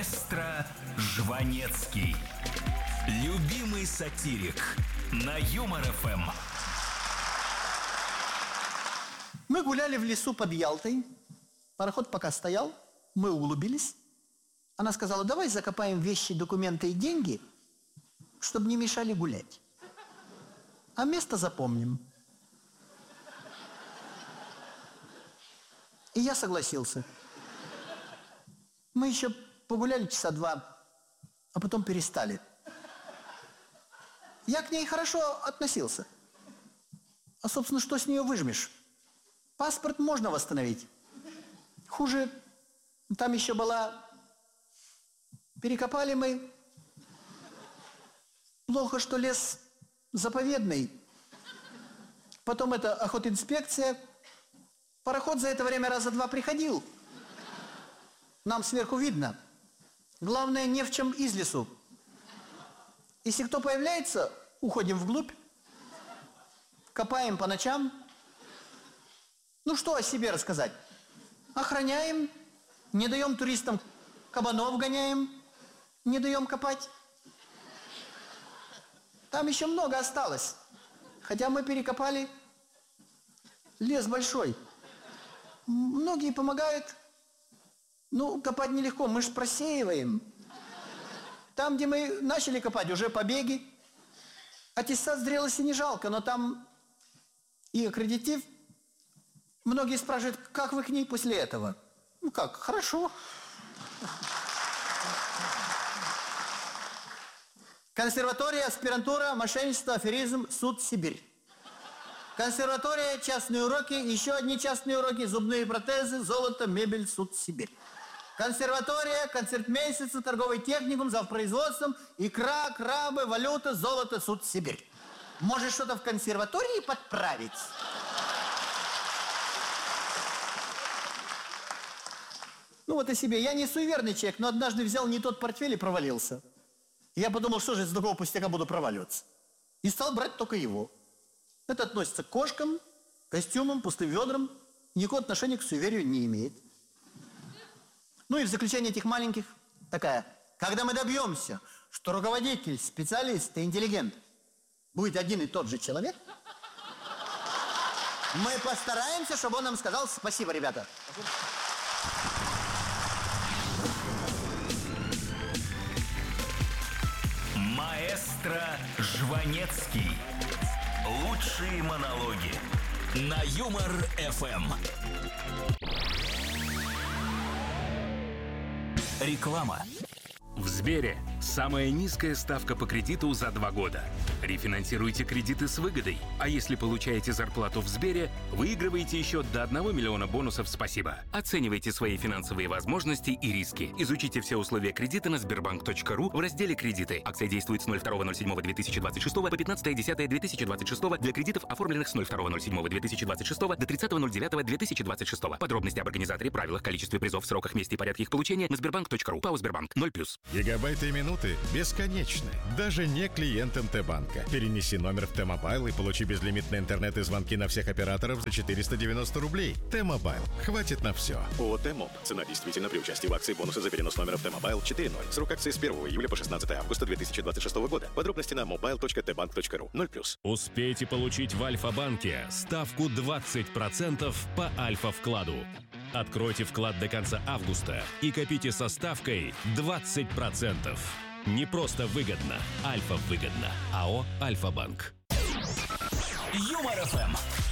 Маэстро Жванецкий. Любимый сатирик на Юмор ФМ. Мы гуляли в лесу под Ялтой. Пароход пока стоял, мы углубились. Она сказала: давай закопаем вещи, документы и деньги, чтобы не мешали гулять. А место запомним. И я согласился. Мы еще погуляли часа два, а потом перестали. Я к ней хорошо относился. А, собственно, что с нее выжмешь? Паспорт можно восстановить. Хуже, там еще была... Перекопали мы. Плохо, что лес заповедный. Потом это охотинспекция. Пароход за это время раза два приходил. Нам сверху видно. Главное, не в чем из лесу. Если кто появляется, уходим вглубь. Копаем по ночам. Ну, что о себе рассказать? Охраняем. Не даем туристам, кабанов гоняем. Не даем копать. Там еще много осталось. Хотя мы перекопали. Лес большой. Многие помогают. Ну, копать нелегко, мы же просеиваем. Там, где мы начали копать, уже побеги. Аттестат зрелости не жалко, но там и аккредитив. Многие спрашивают, как вы к ней после этого? Ну как, хорошо. Консерватория, аспирантура, мошенничество, аферизм, суд, Сибирь. Консерватория, частные уроки, еще одни частные уроки, зубные протезы, золото, мебель, суд, Сибирь. Консерватория, концертмейстер, торговый техникум, завпроизводством, икра, крабы, валюта, золото, суд, Сибирь. Может, что-то в консерватории подправить? Ну вот о себе. Я не суеверный человек, но однажды взял не тот портфель и провалился. Я подумал, что же из такого пустяка буду проваливаться. И стал брать только его. Это относится к кошкам, костюмам, пустым ведрам. Никакого отношения к суеверию не имеет. Ну и в заключение этих маленьких такая. Когда мы добьемся, что руководитель, специалист и интеллигент будет один и тот же человек, мы постараемся, чтобы он нам сказал спасибо, ребята. Маэстро Жванецкий. Лучшие монологи на Юмор ФМ. Реклама. В Сбере самая низкая ставка по кредиту за 2 года. Рефинансируйте кредиты с выгодой. А если получаете зарплату в Сбере, выигрываете еще до 1 миллиона бонусов «Спасибо». Оценивайте свои финансовые возможности и риски. Изучите все условия кредита на sberbank.ru в разделе «Кредиты». Акция действует с 02.07.2026 по 15.10.2026 для кредитов, оформленных с 02.07.2026 до 30.09.2026. Подробности об организаторе, правилах, количестве призов, сроках, месте и порядке их получения на sberbank.ru. ПАО «Сбербанк». 0+. Гигабайты и минуты бесконечны. Даже не клиентам Т-банка. Перенеси номер в Т-мобайл и получи безлимитный интернет и звонки на всех операторов за 490 рублей. Т-мобайл. Хватит на все. ООО «Т-моб». Цена действительно при участии в акции бонусы за перенос номера в Т-мобайл 4.0. Срок акции с 1 июля по 16 августа 2026 года. Подробности на mobile.tbank.ru. 0+. Успейте получить в Альфа-банке ставку 20% по Альфа-вкладу. Откройте вклад до конца августа и копите со ставкой 20%. Не просто выгодно, Альфа выгодно. АО «Альфа-банк». Юмор ФМ.